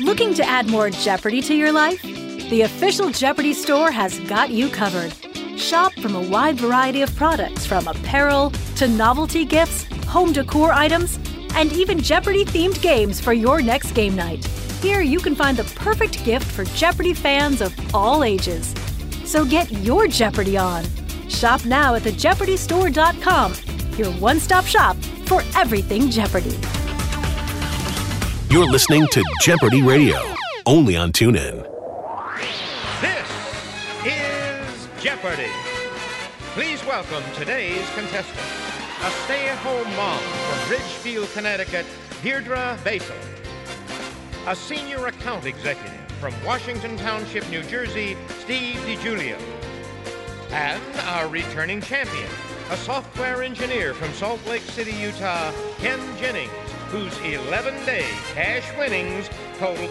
Looking to add more Jeopardy to your life? The official Jeopardy store has got you covered. Shop from a wide variety of products, from apparel to novelty gifts, home decor items, and even Jeopardy-themed games for your next game night. Here you can find the perfect gift for Jeopardy fans of all ages. So get your Jeopardy on. Shop now at thejeopardystore.com, your one-stop shop for everything Jeopardy. You're listening to Jeopardy Radio, only on TuneIn. This is Jeopardy! Please welcome today's contestant, a stay-at-home mom from Ridgefield, Connecticut, Deirdre Basel. A senior account executive from Washington Township, New Jersey, Steve DiGiulio. And our returning champion, a software engineer from Salt Lake City, Utah, Ken Jennings, whose 11-day cash winnings total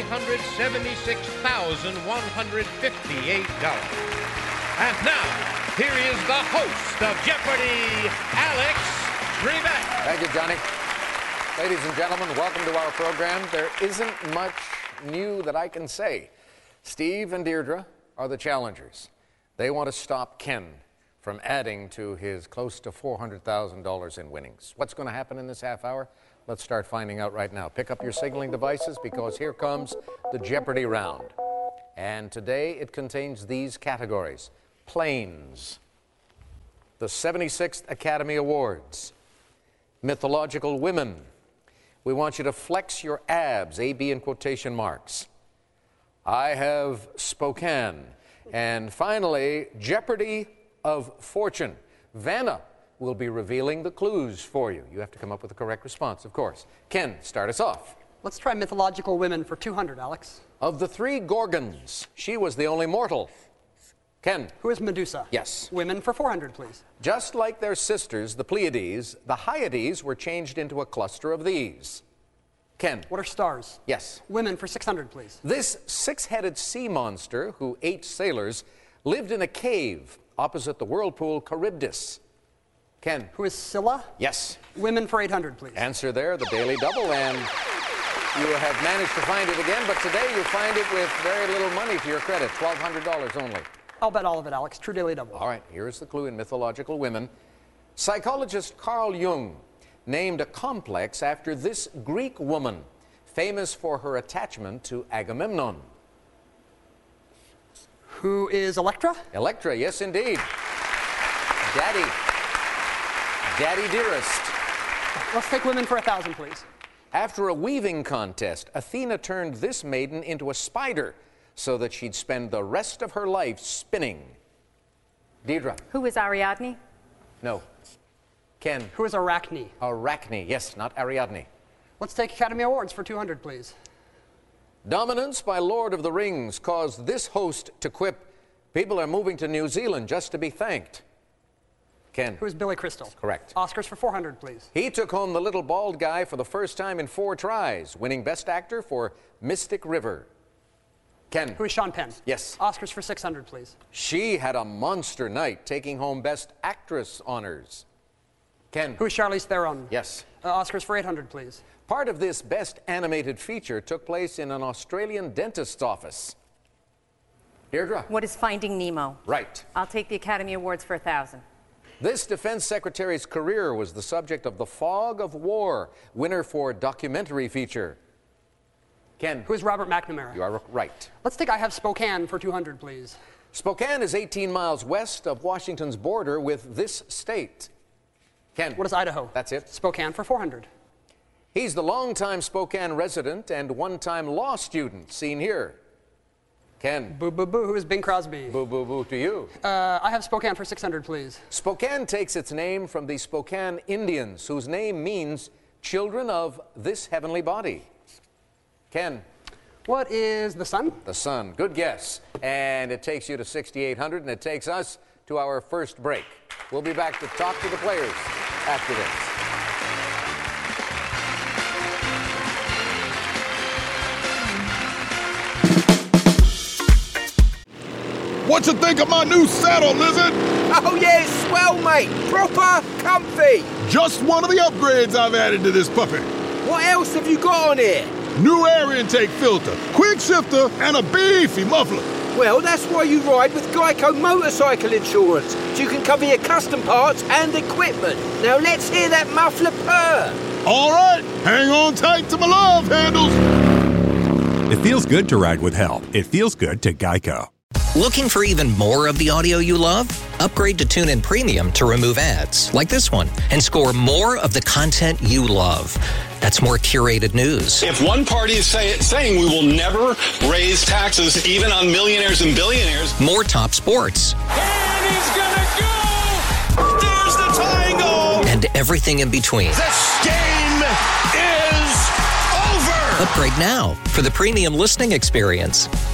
$376,158. And now, here is the host of Jeopardy, Alex Trebek. Thank you, Johnny. Ladies and gentlemen, welcome to our program. There isn't much new that I can say. Steve and Deirdre are the challengers. They want to stop Ken from adding to his close to $400,000 in winnings. What's going to happen in this half hour? Let's start finding out right now. Pick up your signaling devices, because here comes the Jeopardy round. And today it contains these categories: planes, the 76th Academy Awards, mythological women. We want you to flex your abs, AB in quotation marks. I have Spokane. And finally, Jeopardy of Fortune. Vanna will be revealing the clues for you. You have to come up with the correct response, of course. Ken, start us off. Let's try mythological women for 200, Alex. Of the three Gorgons, she was the only mortal. Ken. Who is Medusa? Yes. Women for 400, please. Just like their sisters, the Pleiades, the Hyades were changed into a cluster of these. Ken. What are stars? Yes. Women for 600, please. This six-headed sea monster who ate sailors lived in a cave opposite the whirlpool Charybdis. Ken. Who is Scylla? Yes. Women for 800, please. Answer there, the Daily Double, and you have managed to find it again, but today you find it with very little money to your credit, $1,200 only. I'll bet all of it, Alex. True Daily Double. All right, here's the clue in mythological women. Psychologist Carl Jung named a complex after this Greek woman, famous for her attachment to Agamemnon. Who is Electra? Electra, yes indeed. Daddy dearest. Let's take women for 1,000, please. After a weaving contest, Athena turned this maiden into a spider so that she'd spend the rest of her life spinning. Deirdre. Who is Ariadne? No. Ken. Who is Arachne? Arachne, yes, not Ariadne. Let's take Academy Awards for 200, please. Dominance by Lord of the Rings caused this host to quip, "People are moving to New Zealand just to be thanked." Ken. Who is Billy Crystal? Correct. Oscars for 400, please. He took home the little bald guy for the first time in 4 tries, winning Best Actor for Mystic River. Ken. Who is Sean Penn? Yes. Oscars for 600, please. She had a monster night, taking home Best Actress honors. Ken. Who is Charlize Theron? Yes. Oscars for 800, please. Part of this Best Animated Feature took place in an Australian dentist's office. Deirdre. What is Finding Nemo? Right. I'll take the Academy Awards for 1,000. This defense secretary's career was the subject of The Fog of War, winner for documentary feature. Ken. Who is Robert McNamara? You are right. Let's take I Have Spokane for 200, please. Spokane is 18 miles west of Washington's border with this state. Ken. What is Idaho? That's it. Spokane for 400. He's the longtime Spokane resident and one-time law student, seen here. Ken. Boo, boo, boo. Who is Bing Crosby? Boo, boo, boo to you. I Have Spokane for 600, please. Spokane takes its name from the Spokane Indians, whose name means children of this heavenly body. Ken. What is the sun? The sun. Good guess. And it takes you to 6,800, and it takes us to our first break. We'll be back to talk to the players after this. What you think of my new saddle, Lizard? Oh yeah, it's swell, mate. Proper comfy. Just one of the upgrades I've added to this puppy. What else have you got on here? new air intake filter, quick shifter, and a beefy muffler. Well, that's why you ride with Geico Motorcycle Insurance, so you can cover your custom parts and equipment. Now let's hear that muffler purr. All right, hang on tight to my love handles. It feels good to ride with help. It feels good to Geico. Looking for even more of the audio you love? Upgrade to TuneIn Premium to remove ads, like this one, and score more of the content you love. That's more curated news. If one party is saying we will never raise taxes even on millionaires and billionaires. More top sports. And he's gonna go! There's the tying goal! And everything in between. This game is over! Upgrade now for the premium listening experience.